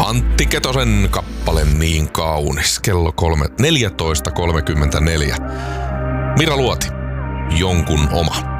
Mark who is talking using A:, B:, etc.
A: Antti Ketosen kappale Niin kaunis. Kello 14.34. Mira Luoti, Jonkun oma.